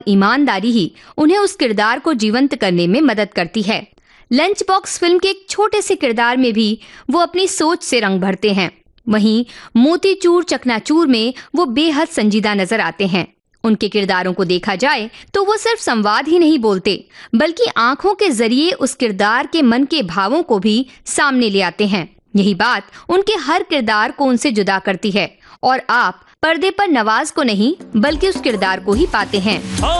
ईमानदारी ही उन्हें उस किरदार को जीवंत करने में मदद करती है। लंच बॉक्स फिल्म के एक छोटे से किरदार में भी वो अपनी सोच से रंग भरते हैं। वहीं मोतीचूर चकनाचूर में वो बेहद संजीदा नजर आते हैं। उनके किरदारों को देखा जाए तो वो सिर्फ संवाद ही नहीं बोलते, बल्कि आंखों के जरिए उस किरदार के मन के भावों को भी सामने ले आते हैं। यही बात उनके हर किरदार को उनसे जुदा करती है और आप पर्दे पर नवाज को नहीं बल्कि उस किरदार को ही पाते हैं।